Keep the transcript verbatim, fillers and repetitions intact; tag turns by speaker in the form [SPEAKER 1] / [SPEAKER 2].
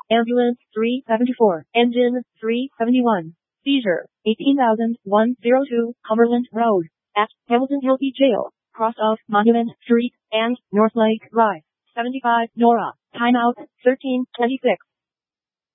[SPEAKER 1] Ambulance three seventy-four. Engine three seventy-one. Seizure eighteen thousand one hundred two Cumberland Road at Hamilton County Jail, cross of Monument Street and North Lake Drive. seventy-five Nora. Timeout thirteen twenty-six.